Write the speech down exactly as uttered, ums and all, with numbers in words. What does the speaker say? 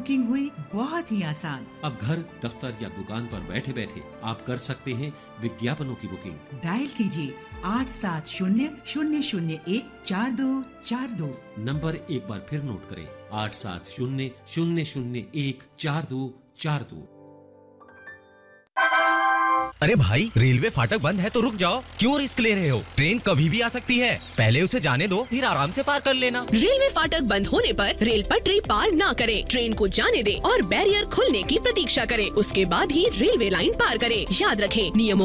Booking हुई बहुत ही आसान। अब घर, दफ्तर या दुकान पर बैठे बैठे आप कर सकते हैं विज्ञापनों की बुकिंग। डायल कीजिए आठ सात शून्य शून्य शून्य एक चार दो चार दो। नंबर एक बार फिर नोट करें, आठ सात शून्य शून्य शून्य एक चार दो चार दो। अरे भाई, रेलवे फाटक बंद है तो रुक जाओ, क्यों रिस्क ले रहे हो? ट्रेन कभी भी आ सकती है, पहले उसे जाने दो, फिर आराम से पार कर लेना। रेलवे फाटक बंद होने पर रेल पटरी पार ना करें, ट्रेन को जाने दें और बैरियर खुलने की प्रतीक्षा करें, उसके बाद ही रेलवे लाइन पार करें। याद रखें, नियमों